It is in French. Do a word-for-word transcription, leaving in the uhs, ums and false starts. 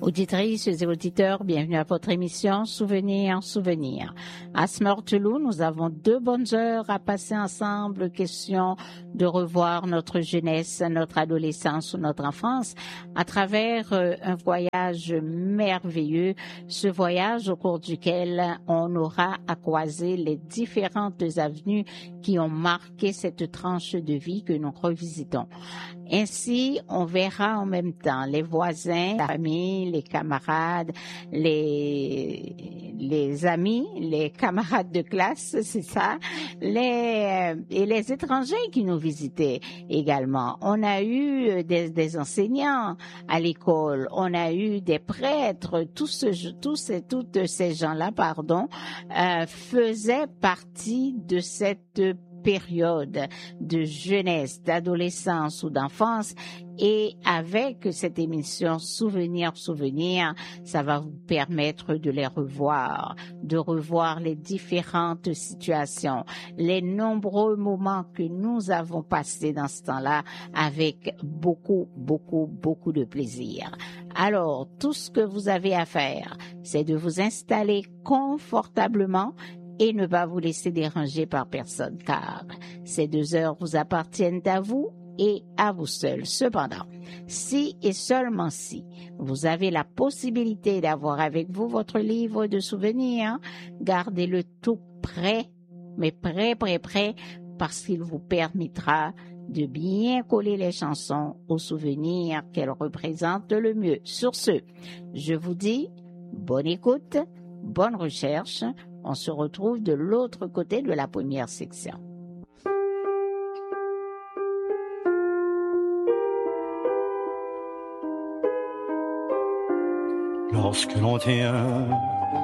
Auditrices et auditeurs, bienvenue à votre émission Souvenirs, Souvenirs. À Smurtelou, nous avons deux bonnes heures à passer ensemble, question de revoir notre jeunesse, notre adolescence ou notre enfance à travers euh, un voyage merveilleux, ce voyage au cours duquel on aura à croiser les différentes avenues qui ont marqué cette tranche de vie que nous revisitons. Ainsi, on verra en même temps les voisins, la famille, les camarades, les, les amis, les camarades de classe, c'est ça, les, et les étrangers qui nous visitaient également. On a eu des, des enseignants à l'école, on a eu des prêtres, tous, ce, tous ces, toutes ces gens-là, pardon, euh, faisaient partie de cette période de jeunesse, d'adolescence ou d'enfance. Et avec cette émission Souvenirs, Souvenirs, ça va vous permettre de les revoir, de revoir les différentes situations, les nombreux moments que nous avons passés dans ce temps-là avec beaucoup, beaucoup, beaucoup de plaisir. Alors, tout ce que vous avez à faire, c'est de vous installer confortablement et ne pas vous laisser déranger par personne, car ces deux heures vous appartiennent à vous et à vous seul. Cependant, si et seulement si vous avez la possibilité d'avoir avec vous votre livre de souvenirs, gardez-le tout prêt, mais prêt, prêt, prêt, parce qu'il vous permettra de bien coller les chansons aux souvenirs qu'elles représentent le mieux. Sur ce, je vous dis bonne écoute, bonne recherche. On se retrouve de l'autre côté de la première section. Lorsque l'on tient